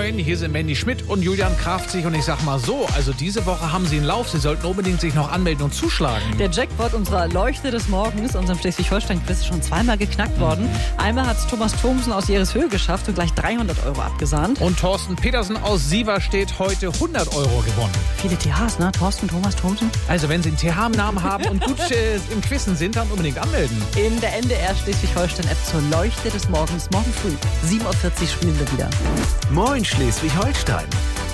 Moin, hier sind Mandy Schmidt und Julian Kraftzig und ich sag mal so, also diese Woche haben Sie einen Lauf, Sie sollten unbedingt sich noch anmelden und zuschlagen. Der Jackpot unserer Leuchte des Morgens, unserem Schleswig-Holstein-Quiz, ist schon zweimal geknackt worden. Einmal hat es Thomas Thomsen aus Jereshöhe geschafft und gleich 300 € abgesahnt. Und Thorsten Petersen aus Sieverstedt heute 100 € gewonnen. Viele THs, ne? Thorsten, Thomas, Thomsen. Also wenn Sie einen TH im Namen haben und gut im Quizzen sind, dann unbedingt anmelden. In der NDR Schleswig-Holstein-App zur Leuchte des Morgens, morgen früh. 7.40 Uhr spielen wir wieder. Moin Schleswig-Holstein.